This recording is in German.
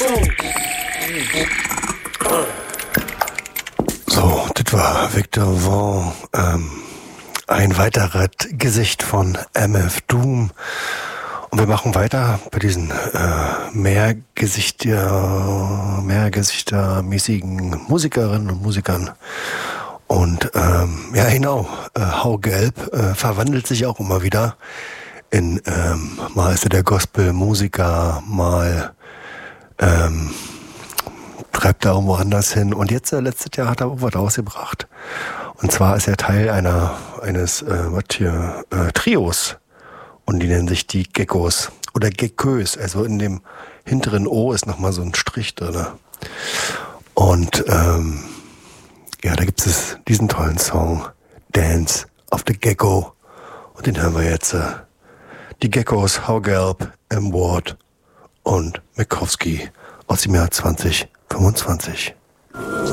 So, das war Victor Vaughn, ein weiteres Gesicht von MF Doom. Und wir machen weiter bei diesen mehrgesichtermäßigen Musikerinnen und Musikern. Und ja genau, Hau Gelb verwandelt sich auch immer wieder in mal ist er der Gospel-Musiker, mal treibt er irgendwo anders hin. Und jetzt, letztes Jahr hat er auch was rausgebracht. Und zwar ist er Teil eines Trios. Und die nennen sich die Geckos oder Geckos. Also in dem hinteren O ist nochmal so ein Strich drin. Und ja, da gibt es diesen tollen Song Dance of the Gecko. Und den hören wir jetzt. Die Geckos, Hau Gelb, M. Ward und Mikowski aus dem Jahr 2025.